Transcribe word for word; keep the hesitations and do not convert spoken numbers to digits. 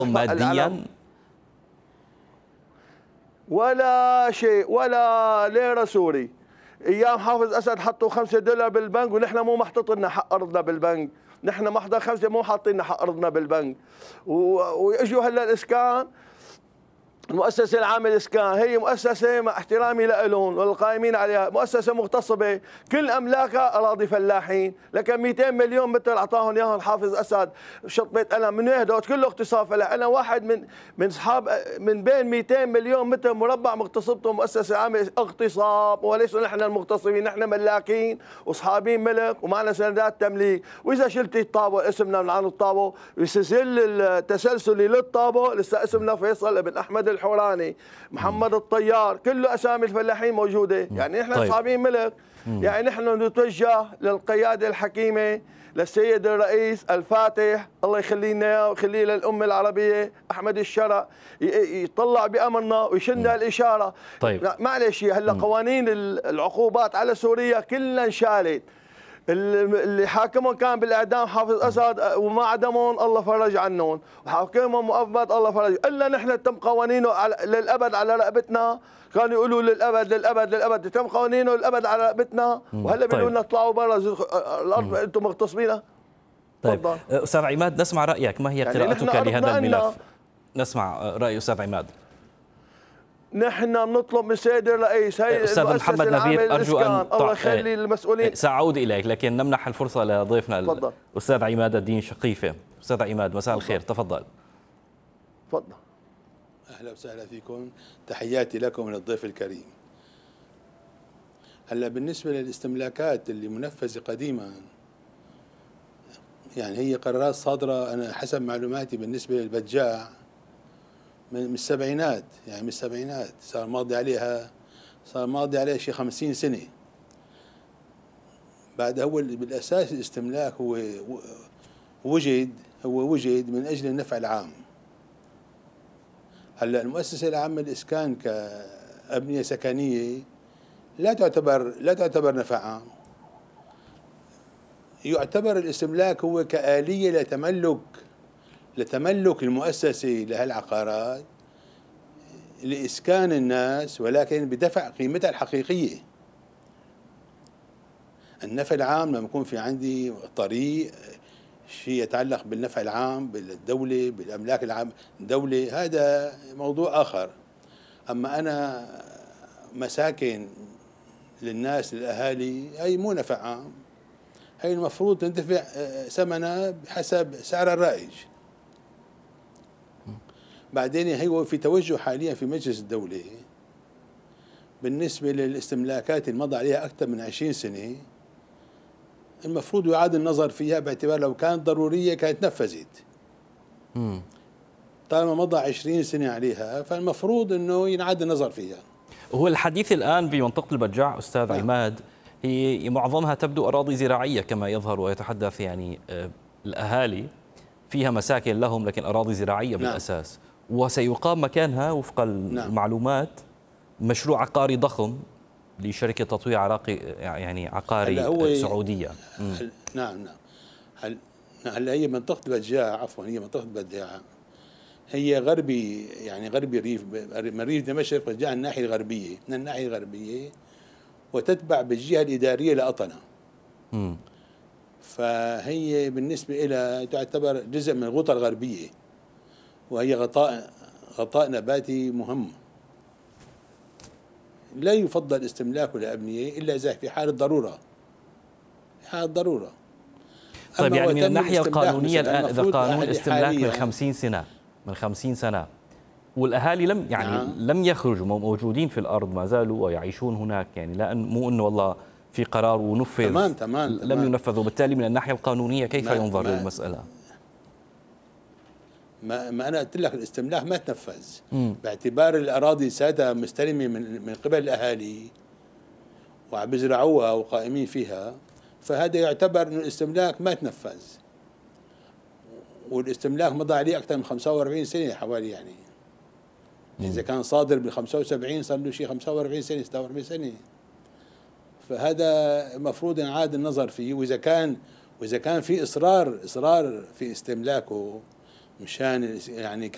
ماديا ولا شيء، ولا ليرة سوري. ايام حافظ اسد حطوا خمسة دولار بالبنك ونحن مو محطوط لنا حق ارضنا بالبنك، نحن محضر خمسة مو حاطين لنا حق ارضنا بالبنك. واجوا هلا الاسكان، المؤسسة العامة للإسكان هي مؤسسة مع احترامي لهم والقائمين عليها مؤسسة مغتصبة، كل أملاكها أراضي فلاحين، لكن مئتين مليون متر أعطاهم إياهم حافظ أسد شطبة قلم من وين هدول كله اغتصاب فلاح. أنا واحد من من أصحاب من بين مئتين مليون متر مربع مغتصبته مؤسسة عامة اغتصاب، وليس نحن المغتصبين، نحن ملاكين وأصحابين ملك ومعنا سندات تمليك. وإذا شلتي الطابو اسمنا من عن الطابو يسجل التسلسلي للطابو لسه اسمنا فيصل ابن أحمد الحوراني، محمد الطيار، كله اسامي الفلاحين موجوده، يعني نحن طيب. اصحابين ملك. مم. يعني نحن نتوجه للقياده الحكيمه، للسيد الرئيس الفاتح الله يخلي لنا اياه ويخليه للامه العربيه احمد الشرع، يطلع بامرنا ويشلنا الاشاره. طيب. معلش هلا قوانين العقوبات على سوريا كلها انشالت، اللي حاكمهم كان بالاعدام حافظ اسد وما عدمهم الله فرج عنهم، وحاكمهم مؤبد الله فرج، الا نحن تم قوانينه للابد على رقبتنا، كانوا يقولوا للابد للابد للابد، تم قوانينه للابد على رقبتنا، وهلا بيقولوا لنا اطلعوا برا الارض انتم مغتصبينها. طيب استاذ عماد، نسمع رايك، ما هي يعني قراءتك لهذا الملف؟ نسمع راي استاذ عماد. نحن بنطلب من السيد الرئيس هي استاذ محمد نبيل ارجو ان الله يخلي المسؤولين. ساعود اليك لكن نمنح الفرصه لضيفنا الاستاذ عماد الدين شقيفه. استاذ عماد مساء الخير، تفضل. تفضل. اهلا وسهلا فيكم، تحياتي لكم وللضيف الكريم. هلا بالنسبه للاستملاكات اللي منفذه قديما، يعني هي قرارات صادره انا حسب معلوماتي بالنسبه للبجاع من السبعينات، يعني من السبعينات صار ماضي عليها صار ماضي عليها شيء خمسين سنة. بعد هو بالأساس الاستملاك هو وجد هو وجد من أجل النفع العام. هلا المؤسسة العامة للإسكان كأبنية سكنية لا تعتبر لا تعتبر نفع عام. يعتبر الاستملاك هو كآلية لتملك لتملك المؤسسة لهالعقارات لإسكان الناس، ولكن بدفع قيمتها الحقيقية. النفع العام لما يكون في عندي طريق، شيء يتعلق بالنفع العام بالدولة بالأملاك العام الدولة، هذا موضوع آخر. أما أنا مساكن للناس للأهالي هي مو نفع عام، هي المفروض تندفع ثمنها بحسب سعر الرائج. بعدين هو في توجه حاليا في مجلس الدولة بالنسبة للاستملاكات اللي مضى عليها أكثر من عشرين سنة، المفروض يعاد النظر فيها باعتبار لو كانت ضرورية كانت نفذت. طالما مضى عشرين سنة عليها فالمفروض أنه ينعاد النظر فيها. هو الحديث الآن بمنطقة البجاع أستاذ نعم. عماد هي معظمها تبدو أراضي زراعية كما يظهر ويتحدث، يعني الأهالي فيها مساكن لهم لكن أراضي زراعية بالأساس. نعم. وسيقام مكانها وفق المعلومات مشروع عقاري ضخم لشركة تطوير عراقي يعني عقاري سعودية. هل نعم نعم هل هلا هي منطقة البجاع عفوا هي منطقة البجاع هي غربي، يعني غربي ريف من ريف دمشق بجاع الناحية الغربية من الناحية الغربية، وتتبع بالجهة الإدارية لأطنة. امم فهي بالنسبة إلى تعتبر جزء من الغوطة الغربية، وهي غطاء غطاء نباتي مهم. لا يفضل استملاكه لأبنية إلا إذا في حالة ضرورة في حالة ضرورة. طيب يعني من الناحية القانونية الآن إذا قانون الاستملاك من خمسين سنة من خمسين سنة والأهالي لم يعني نعم. لم يخرجوا، موجودين في الأرض ما زالوا ويعيشون هناك، يعني لا مو إنه والله في قرار ونفذ تمام تمام لم تمام. ينفذ، وبالتالي من الناحية القانونية كيف ما ينظر ما للمسألة؟ ما, ما أنا قلت لك الاستملاك ما تنفذ مم. باعتبار الأراضي سادة مستلمة من من قبل الأهالي وعم بيزرعوها وقائمين فيها، فهذا يعتبر إنه الاستملاك ما تنفذ. والاستملاك مضى عليه أكثر من خمسة وأربعين سنة حوالي، يعني مم. إذا كان صادر بال خمسة وسبعين صار له شيء خمسة وأربعين سنة ستة وأربعين سنة، فهذا المفروض ينعاد النظر فيه. وإذا كان وإذا كان في إصرار إصرار في استملاكه مشان يعني